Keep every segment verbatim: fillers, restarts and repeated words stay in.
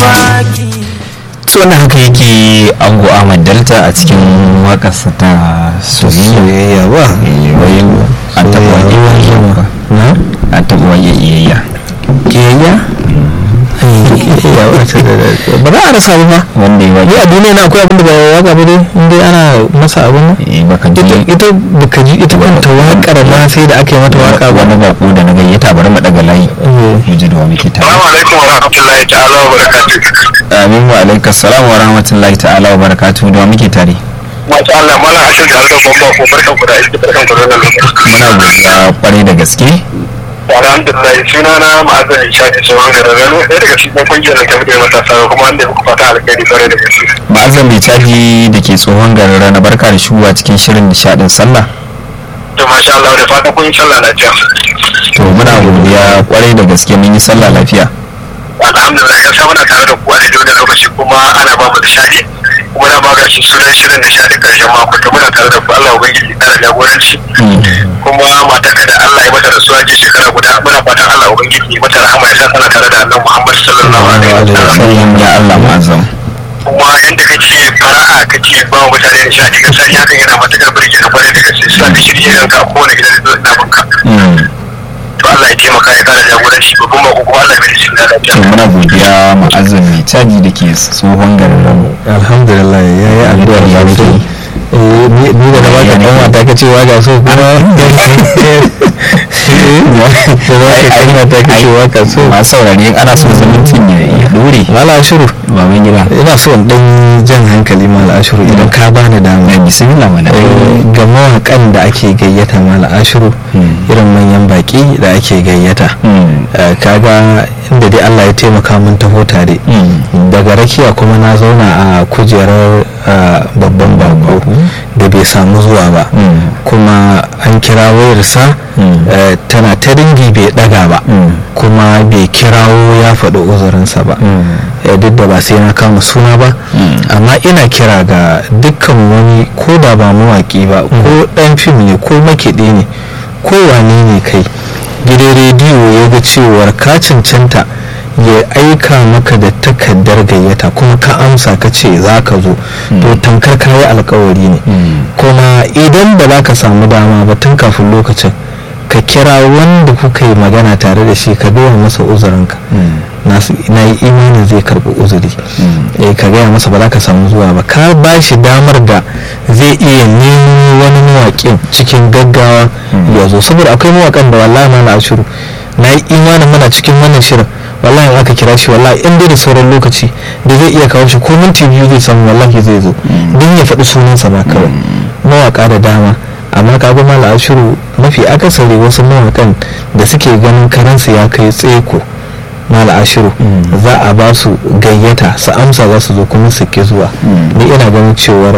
so wannan haka yake ango Ahmad Delta a cikin wakarsa ta soyayya ba wai an taɓa wani na an taɓa wani iyayya iyayya ba za a rasa ba wanda ya a duniya na akwai abin da ba ya waka ba dai inda ana masa abin ita baka ji ita kanta wakar ma sai da aka yi mata waka wani bako da na gayyata bari mu daga layi mu ji da wa muke tare. Assalamu alaikum wa rahmatullahi ta'ala wa barakatuh. Amin wa alaikum assalam wa rahmatullahi ta'ala wa barakatuh da wa muke tare. Masha Allah mala Hashim da Allah bomba ko barkan ku da aiki barkan ku da wannan lokaci. Muna godiya kwarai da gaske. Alhamdulillah suna na ma'azin shafi tsohon gararrano ɗaya daga cikin kungiyar da ta fi matasa kuma wanda ya muku fata alkhairi kwarai da gaske. Ma'azin mai caji da ke tsohon gararrano barka da shuwa cikin shirin nishadin sallah. To masha Allah da fatan kun yi sallah lafiya. To muna godiya kwarai da gaske mun yi sallah lafiya. Alhamdulillah gaskiya muna tare da ku a daidai wannan lokaci kuma ana ba mu nishadi kuma na magance sunan shirin nishadin karshen mako to muna tare da ku Allah ubangiji kara jagoranci kuma mata kada Allah ya mata rasuwa ji shekara guda muna fatan Allah ubangiji mata rahama ya sa tana tare da Annabi Muhammad sallallahu alaihi wasallam ya Allah mu'azzam. kuma yanda kake fara'a kake ba wa mutane nishadi gaskiya hakan yana matakar burge ka kwarai da gaske sai ka shirye ranka a kowane gidan da zaka ka to Allah ya taimaka ya kara jagoranci ko kuma ko Allah ya shi da lafiya. Muna godiya ma'azin mai caji da ke tsohon garin. Alhamdulillah yayi addu'ar ya mutu. Eh ni da na baka dan wata ka ce waga so kuma masu saurare ana so zumunci ya dore. Mala Ashiru baban gida ina so in dan jan hankali Mala Ashiru idan ka bani dama bismillah mana ga mawakan da ake gayyata Mala Ashiru irin manyan baki da ake gayyata kaga inda dai Allah ya taimaka mun taho tare daga rakiya kuma na zauna a kujerar babban bako da bai samu zuwa ba kuma an kira wayarsa tana ta ringi bai daga ba kuma bai kirawo ya faɗi uzurinsa ba duk da ba sai na kama suna ba amma ina kira ga dukkan wani ko da ba mawaƙi ba ko ɗan fim ne ko makiɗi ne ko wane ne kai gidan rediyo ya ga cewar ka cancanta ya aika maka da takardar gayyata kuma ka amsa ka ce za ka zo to tankar kayi alkawari ne kuma idan ba za ka samu dama ba tun kafin lokacin ka kira wanda kuka yi magana tare da shi ka biya masa uzurinka na yi imanin zai karbi uzuri ka gaya masa ba za ka samu zuwa ba ka ba shi damar da zai iya nemo wani mawaƙin cikin gaggawa ya zo saboda akwai mawaƙan da wallahi ma na ashiru na yi imanin muna cikin wannan shirin wallahi aka kira shi wallahi in dai da sauran lokaci da zai iya kawo shi ko minti biyu zai samu wallahi zai zo don ya faɗi sunansa ba kawai mawaƙa da dama amma ka ga mala ashiru mafi akasari wasu mawaƙan da suke ganin karansu ya kai tseko mala ashiru za a ba su gayyata su amsa za su zo kuma su ke zuwa ni ina ganin cewar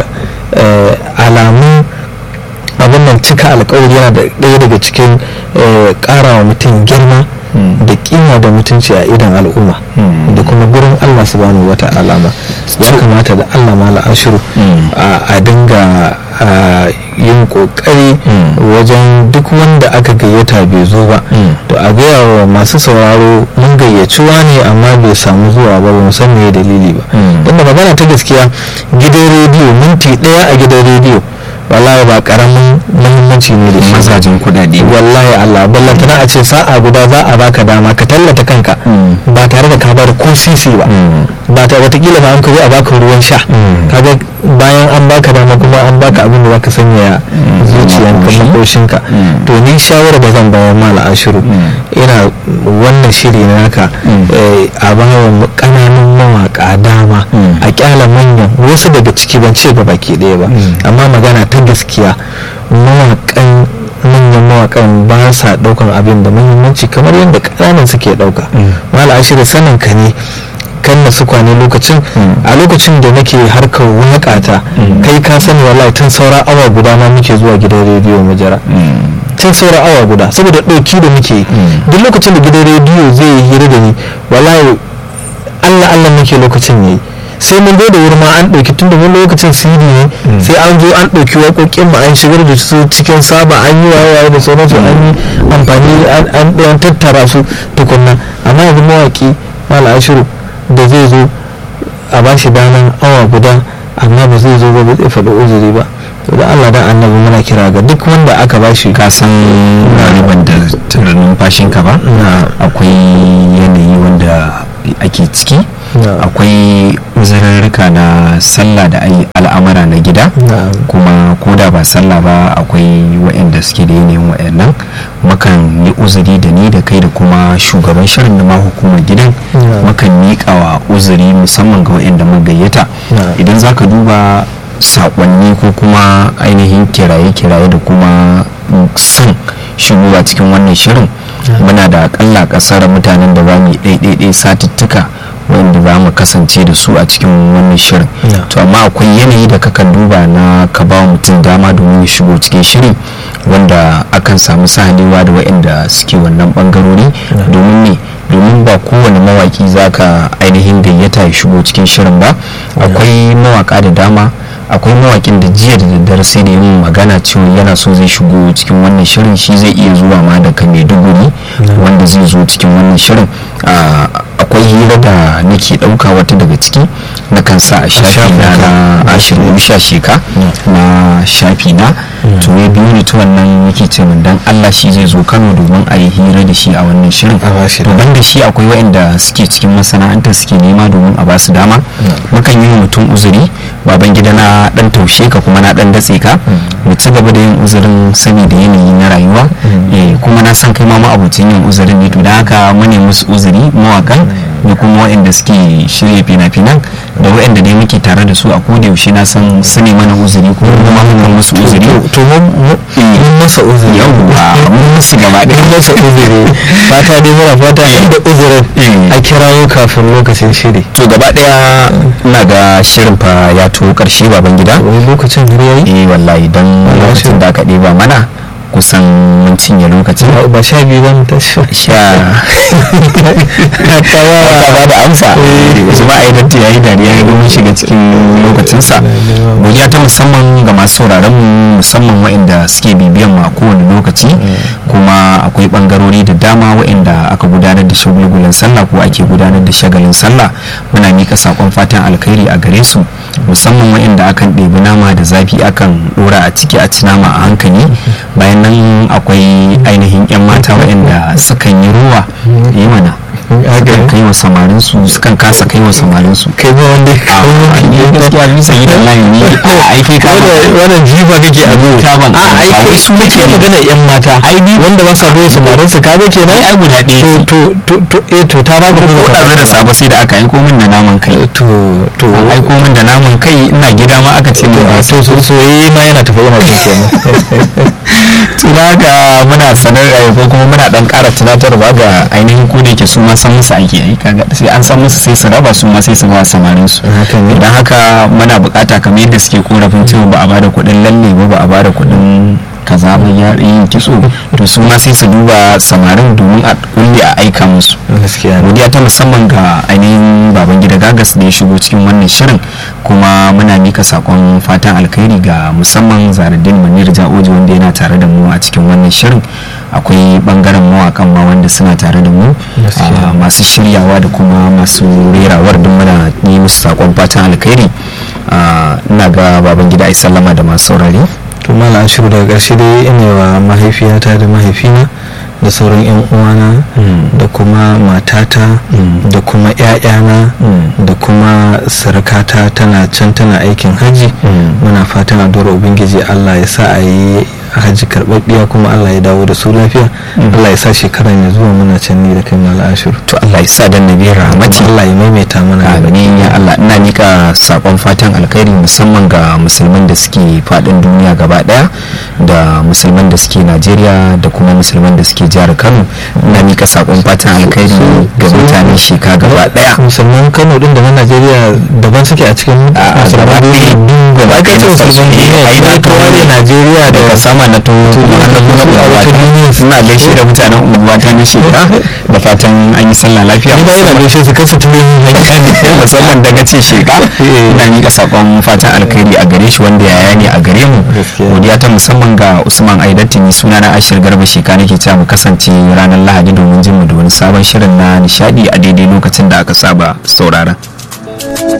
alamun abin nan cika alkawari yana da ɗaya daga cikin ƙarawa mutum girma da kima da mutunci a idan al'umma da kuma gurin Allah subhanahu wata alama ya kamata da Allah mala ashiru a dinga yin kokari wajen duk wanda aka gayyata bai zo ba to a gaya wa masu sauraro mun gayyaci ne amma bai samu zuwa ba ba san me dalili ba inda magana ta gaskiya gidan rediyo minti daya a gidan rediyo wallahi ba karamin muhimmanci ne da shi masajin kudade wallahi Allah ballantana a ce sa'a guda za a baka dama ka tallata kanka ba tare da ka bar ko sisi ba ba ta watakila ba an ka zo a baka ruwan sha kaga bayan an baka dama kuma an baka abin da zaka sanya zuciyanka makoshinka to ni shawara ba zan bayar mala ashiru ina wannan shiri naka a bawa kananan mawaka dama a kyala manyan wasu daga ciki ban ce ga baki ɗaya ba amma magana ta gaskiya mawakan manyan mawakan ba sa daukan abin da muhimmanci kamar yadda kananan suke dauka mala ashiru sanin ka ne kan na su kwane lokacin a lokacin da nake harkar wakata kai ka sani wallahi tun saura awa guda ma muke zuwa gidan rediyo majara tun saura awa guda saboda ɗauki da muke duk lokacin da gidan rediyo zai yi hira da ni wallahi Allah Allah muke lokacin yayi sai mun da wuri ma an ɗauki tun da wani lokacin C D ne sai an zo an ɗauki waƙoƙin mu an shigar da su cikin saba an yi wayewaye da sauransu an yi amfani an tattara su tukunna amma yanzu mawaƙi mala ashiru da zai zo a ba shi dama awa guda amma ba zai zo ba zai faɗi uzuri ba. to da Allah dan annabi muna kira ga duk wanda aka ba shi ka san galiban da tarar numfashinka ba akwai yanayi wanda ake ciki akwai uzurarruka na sallah da ai al'amura na gida kuma ko da ba sallah ba akwai waɗanda suke da yanayin waɗannan makan yi uzuri da ni da kai da kuma shugaban shirin da ma hukumar gidan makan miƙa wa uzuri musamman ga waɗanda mun gayyata idan zaka duba sakonni ko kuma ainihin kiraye-kiraye da kuma son shigowa cikin wannan shirin muna da akalla kasar mutanen da za mu yi ɗaiɗaiɗai satuttuka wanda za mu kasance da su a cikin wannan shirin to amma akwai yanayi da kakan duba na ka ba mutum dama domin ya shigo cikin shirin wanda akan samu sahalewa da waɗanda suke wannan bangarori domin ne domin ba kowane mawaki za ka ainihin gayyata ya shigo cikin shirin ba akwai mawaka da dama akwai mawakin da jiya da daddare sai da yin magana cewa yana so zai shigo cikin wannan shirin shi zai iya zuwa ma daga maiduguri wanda zai zo cikin wannan shirin akwai hira da nake dauka wata daga ciki na kan sa a shafi na na ashirin sha sheka na shafi na to ya biyu ne ta wannan yake ce min dan Allah shi zai zo Kano domin a yi hira da shi a wannan shirin to ban da shi akwai waɗanda suke cikin masana'antar suke nema domin a ba su dama mukan yi mutum uzuri baban gida na dan taushe ka kuma na dan datse ka mu ci gaba da yin uzurin sani da yanayi na rayuwa kuma na san kai ma abucin yin uzurin ne to da haka mu ne musu uzuri mawakan da kuma waɗanda suke shirya fina-finan da waɗanda dai muke tare da su a koda yaushe na san su ne mana uzuri ko kuma mun musu uzuri to mun masa uzuri yawwa mun musu gaba ɗaya mun masa uzuri fata dai muna fata da uzurin a kirawo kafin lokacin shiri to gaba ɗaya ina ga shirin fa ya to karshe baban gida wani lokacin har yayi eh wallahi dan lokacin da aka ɗeba mana kusan mun cinye lokacin ba sha biyu ba ta sha ta ba da amsa su ba a yi datti ya yi dariya ya mun shiga cikin lokacinsa godiya ta musamman ga masu sauraron mu musamman waɗanda suke bibiyan mu a kowane lokaci kuma akwai bangarori da dama waɗanda aka gudanar da shagulgulan sallah ko ake gudanar da shagalin sallah muna mika sakon fatan alkhairi a gare su musamman waɗanda akan ɗebi nama da zafi akan ɗora a ciki a ci nama a hankali bayan nan akwai ainihin 'yan mata waɗanda sukan yi ruwa yi mana sukan kai wa samarin su sukan kasa kai wa samarin su kai ba wanda a ne gaskiya bisa yi da layi ne a aiki ka wannan jifa kake a zo ka ban a aiki su muke magana 'yan mata wanda ba sa bai samarin su kaga kenan ai guda ɗaya to to to eh to ta ba ku ko da sabo sai da aka aiko min da naman kai to to aiko min da naman kai ina gida ma aka ce min ba so so soyayye ma yana tafi yana cin kenan tuna ga muna sanar da ko kuma muna dan ƙara tunatarwa ga ainihin ko da yake su ma san musu aiki ai kaga sai an san musu sai su raba su ma sai su ba samarin su idan haka muna bukata kamar yadda suke korafin cewa ba a bada kuɗin lalle ba ba a bada kuɗin kaza ba ya yin kitso to su ma sai su duba samarin domin a kulle a aika musu gaskiya godiya ta musamman ga ainihin baban gida gagas da ya shigo cikin wannan shirin kuma muna mika sakon fatan alkhairi ga musamman zaradin manir ja'oji wanda yana tare da mu a cikin wannan shirin akwai bangaren mawakan ma wanda suna tare da mu masu shiryawa da kuma masu rerawar duk muna yi musu sakon fatan alkhairi ina ga baban gida ai sallama da masu saurare to mala an shiru daga ƙarshe dai ina wa mahaifiyata da mahaifina da sauran yan uwana da kuma matata da kuma ƴaƴana da kuma sarakata tana can tana aikin haji muna fatan addu'ar ubangiji Allah ya sa a yi haji karɓaɓɓiya kuma Allah ya dawo da su lafiya Allah ya sa shekaran ya zuwa muna can ni da kai mala ashir to Allah ya sa dan nabi rahmati Allah ya maimaita mana amin ya Allah ina nika sakon fatan alkhairi musamman ga musulman da suke fadin duniya gaba daya da musulman da suke Najeriya da kuma musulman da suke jihar Kano ina nika sakon fatan alkhairi ga mutanen sheka gaba daya musulman Kano din da na Najeriya daban suke a cikin musulman gaba ɗaya musulman ne ai da kawai Najeriya da sama na to suna gaishe da mutanen unguwa ta na shekara da fatan an yi sallah lafiya ina yana gaishe su kasa tuni musamman daga ce sheka ina mika sakon fatan alkhairi a gare shi wanda yaya ne a gare mu. Godiya ta musamman ga Usman Aidatti, ni suna na Ashir Garba Sheka, nake cewa mu kasance ranar Lahadi domin jin mu da wani sabon shirin na nishadi a daidai lokacin da aka saba saurara.